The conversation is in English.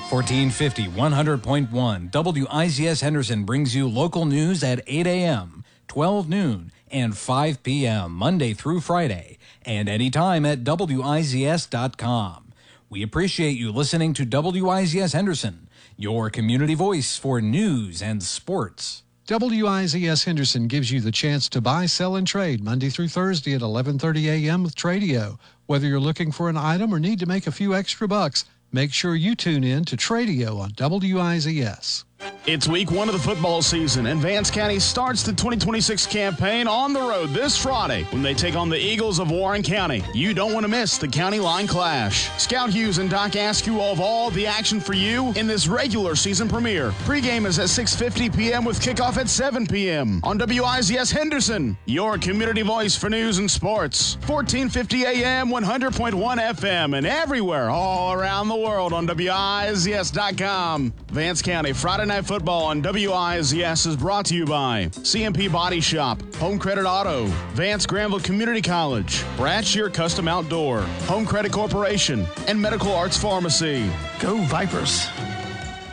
1450 100.1 WIZS Henderson brings you local news at 8 a.m., 12 noon, and 5 p.m. Monday through Friday, and anytime at WIZS.com. We appreciate you listening to WIZS Henderson, your community voice for news and sports. WIZS Henderson gives you the chance to buy, sell, and trade Monday through Thursday at 11:30 a.m. with Tradio. Whether you're looking for an item or need to make a few extra bucks, make sure you tune in to Tradio on WIZS. It's week 1 of the football season, and Vance County starts the 2026 campaign on the road this Friday when they take on the Eagles of Warren County. You don't want to miss the County Line Clash. Scout Hughes and Doc Askew will have all the action for you in this regular season premiere. Pregame is at 6:50 p.m. with kickoff at 7 p.m. on WIZS Henderson, your community voice for news and sports. 1450 a.m., 100.1 FM, and everywhere all around the world on WIZS.com. Vance County Friday Night Football on WIZS is brought to you by CMP Body Shop, Home Credit Auto, Vance Granville Community College, Brad Shear Custom Outdoor, Home Credit Corporation, and Medical Arts Pharmacy. Go Vipers.